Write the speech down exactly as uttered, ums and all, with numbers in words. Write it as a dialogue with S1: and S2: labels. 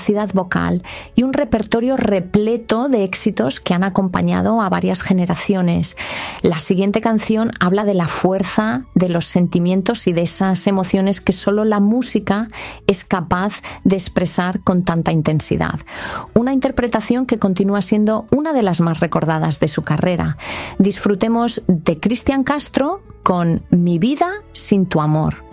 S1: capacidad vocal y un repertorio repleto de éxitos que han acompañado a varias generaciones. La siguiente canción habla de la fuerza de los sentimientos y de esas emociones que solo la música es capaz de expresar con tanta intensidad. Una interpretación que continúa siendo una de las más recordadas de su carrera. Disfrutemos de Cristian Castro con Mi vida sin tu amor.